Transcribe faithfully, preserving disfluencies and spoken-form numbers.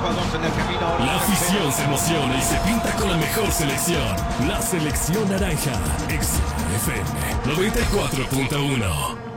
jugadores en el camino. La afición se emociona y se pinta con la mejor selección. La selección naranja. X F M noventa y cuatro punto uno.